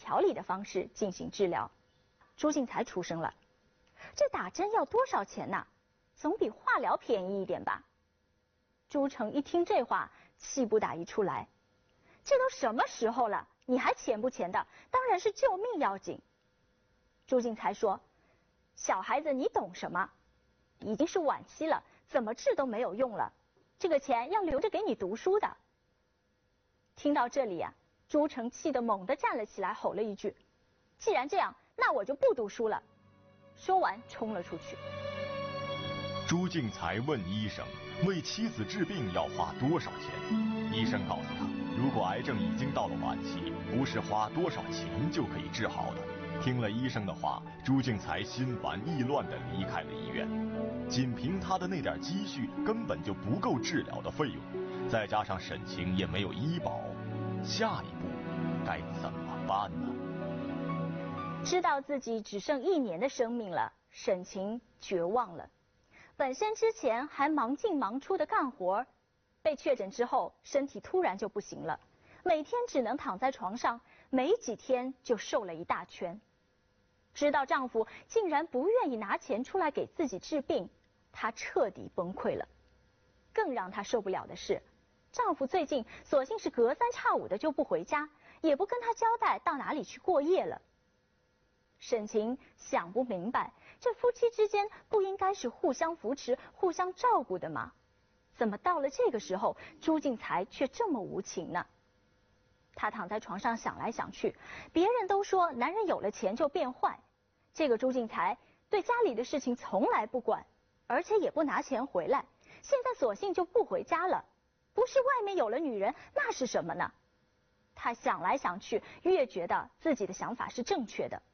调理的方式进行治疗。朱进才出声了：“这打针要多少钱呢？总比化疗便宜一点吧？”朱成一听这话，气不打一处来：“这都什么时候了，你还钱不钱的？当然是救命要紧。”朱进才说：“小孩子你懂什么？已经是晚期了，怎么治都没有用了，这个钱要留着给你读书的。”听到这里啊，朱成气得猛地站了起来，吼了一句：“既然这样，那我就不读书了。”说完冲了出去。 朱进才问医生，为妻子治病要花多少钱？医生告诉他，如果癌症已经到了晚期，不是花多少钱就可以治好的。听了医生的话，朱进才心烦意乱地离开了医院。仅凭他的那点积蓄，根本就不够治疗的费用，再加上沈晴也没有医保，下一步该怎么办呢？ 知道自己只剩1年的生命了，沈晴绝望了。本身之前还忙进忙出的干活，被确诊之后，身体突然就不行了，每天只能躺在床上，没几天就瘦了一大圈。知道丈夫竟然不愿意拿钱出来给自己治病，她彻底崩溃了。更让她受不了的是，丈夫最近索性是隔三差五的就不回家，也不跟她交代到哪里去过夜了。沈晴想不明白，这夫妻之间不应该是互相扶持、互相照顾的吗？怎么到了这个时候，朱进才却这么无情呢？她躺在床上想来想去，别人都说男人有了钱就变坏，这个朱进才对家里的事情从来不管，而且也不拿钱回来，现在索性就不回家了，不是外面有了女人，那是什么呢？她想来想去，越觉得自己的想法是正确的。